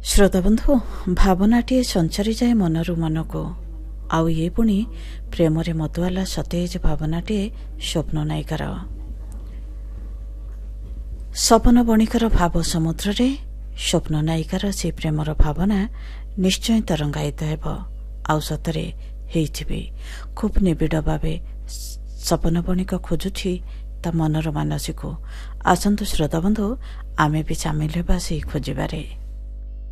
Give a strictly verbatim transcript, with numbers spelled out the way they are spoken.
ଶ୍ରୋତାବନ୍ଧୁ, ଭାବନାଟିଏ ସଞ୍ଚରି ଯାଏ ମନରୁ ମନକୁ। ଆଉ ଇଏ ପୁଣି ପ୍ରେମରେ ମଧୁଆଲା ସତେଜ ଭାବନାଟିଏ ସ୍ୱପ୍ନ ନାୟିକାର। ସପନ ବଣିକର ଭାବ ସମୁଦ୍ରରେ ସ୍ୱପ୍ନ ନାୟିକାର ସେ ପ୍ରେମର ଭାବନା ନିଶ୍ଚୟ ତରଙ୍ଗାୟିତ ହେବ। ଆଉ ସତରେ ହେଇଥିବେ। ଖୁବ୍ ନିବିଡ଼ ଭାବେ ସପନ ବଣିକ ଖୋଜୁଛି ତା ମନର ମାନସୀକୁ। ଆସନ୍ତୁ ଶ୍ରୋତାବନ୍ଧୁ, ଆମେ ବି ସାମିଲ ହେବା ସେହି ଖୋଜିବାରେ।